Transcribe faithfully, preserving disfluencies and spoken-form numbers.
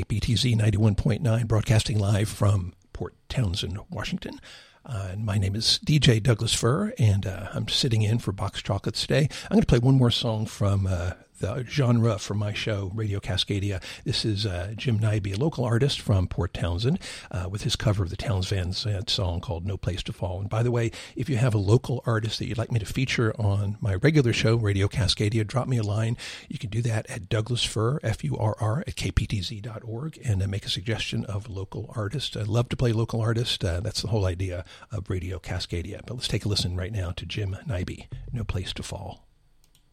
P T Z ninety-one point nine, broadcasting live from Port Townsend, Washington. Uh, and my name is D J Douglas Fur, and uh, I'm sitting in for Box Chocolates today. I'm going to play one more song from uh, the genre for my show, Radio Cascadia. This is uh, Jim Nyby, a local artist from Port Townsend, uh, with his cover of the Townes Van Zandt song called No Place to Fall. And by the way, if you have a local artist that you'd like me to feature on my regular show, Radio Cascadia, drop me a line. You can do that at Douglas Fur, F U R R, at K P T Z dot org, and uh, make a suggestion of a local artist. I love to play local artists. Uh, that's the whole idea of Radio Cascadia. But let's take a listen right now to Jim Nyby, No Place to Fall.